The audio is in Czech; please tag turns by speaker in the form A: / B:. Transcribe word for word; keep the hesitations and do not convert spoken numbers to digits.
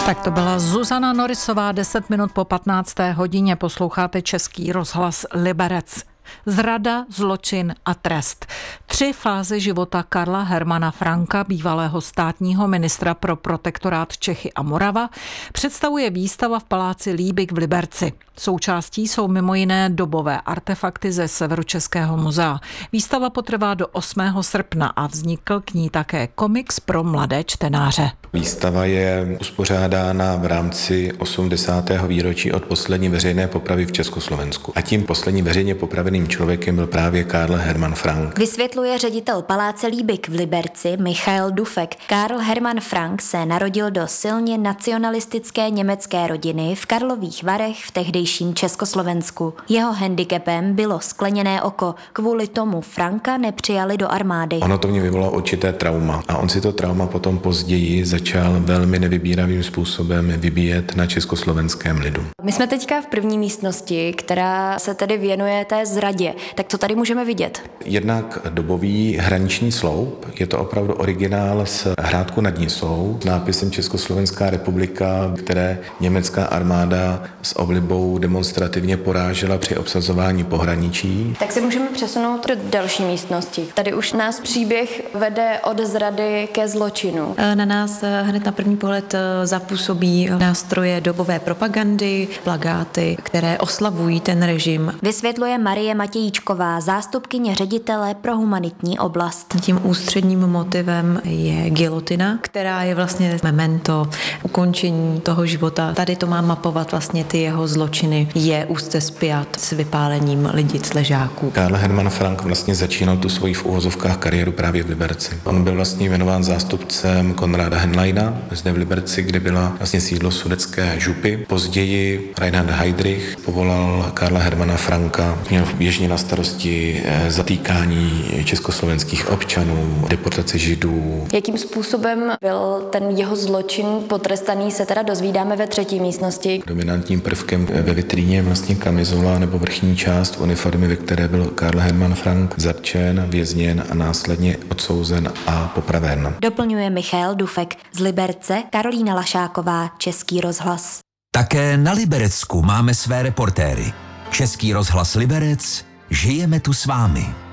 A: Tak to byla Zuzana Norisová, deset minut po patnácté hodině. Posloucháte Český rozhlas Liberec. Zrada, zločin a trest. Tři fáze života Karla Hermana Franka, bývalého státního ministra pro protektorát Čechy a Morava, představuje výstava v paláci Liebig v Liberci. Součástí jsou mimo jiné dobové artefakty ze Severočeského muzea. Výstava potrvá do osmého srpna a vznikl k ní také komiks pro mladé čtenáře.
B: Výstava je uspořádána v rámci osmdesátého výročí od poslední veřejné popravy v Československu. A tím posledním veřejně popraveným člověkem byl právě Karl Hermann Frank.
C: Vysvětluje ředitel paláce Liebig v Liberci Michael Dufek. Karl Hermann Frank se narodil do silně nacionalistické německé rodiny v Karlových Varech v tehdejším Československu. Jeho handicapem bylo skleněné oko. Kvůli tomu Franka nepřijali do armády.
B: Ono to mě vyvolalo určité trauma a on si to trauma potom později začal velmi nevybíravým způsobem vybíjet na československém lidu.
C: My jsme teďka v první místnosti, která se tedy věnuje té zradě. Tak co tady můžeme vidět?
B: Jednak dobový hraniční sloup, je to opravdu originál z Hrádku nad Nisou s nápisem Československá republika, které německá armáda s oblibou demonstrativně porážela při obsazování pohraničí.
C: Tak se můžeme přesunout do další místnosti. Tady už nás příběh vede od zrady ke zločinu.
D: Na nás hned na první pohled zapůsobí nástroje dobové propagandy, plakáty, které oslavují ten režim.
C: Vysvětluje Marie Matějíčková, zástupkyně ředitele pro humanitní oblast.
D: Tím ústředním motivem je gilotina, která je vlastně memento ukončení toho života. Tady to má mapovat vlastně ty jeho zločiny. Je úzce spjat s vypálením lidic ležáků.
B: Karl Hermann Frank vlastně začínal tu svoji v uvozovkách kariéru právě v Liberci. On byl vlastně jmenován zástupcem Konráda Henleina zde v Liberci, kde byla vlastně sídlo sudetské župy. Později Reinhard Heydrich povolal Karla Hermana Franka, měl běžně na starosti zatýkání československých občanů, deportace židů.
C: Jakým způsobem byl ten jeho zločin potrestaný, se teda dozvídáme ve třetí místnosti.
B: Dominantním prvkem ve vitríně vlastně kamizola nebo vrchní část uniformy, ve které byl Karl Hermann Frank zatčen, vězněn a následně odsouzen a popraven.
C: Doplňuje Michael Dufek. Z Liberce Karolína Lašáková, Český rozhlas.
E: Také na Liberecku máme své reportéry. Český rozhlas Liberec, žijeme tu s vámi.